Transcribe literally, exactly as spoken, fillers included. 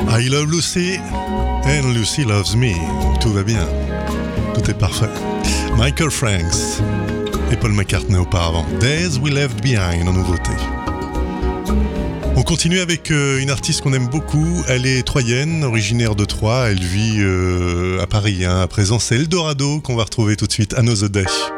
I love Lucy and Lucy loves me. Tout va bien. Tout est parfait. Michael Franks et Paul McCartney auparavant. Days We Left Behind en nouveauté. On continue avec euh, une artiste qu'on aime beaucoup. Elle est troyenne, originaire de Troyes. Elle vit euh, à Paris hein, à présent. C'est Eldorado qu'on va retrouver tout de suite. Another Day.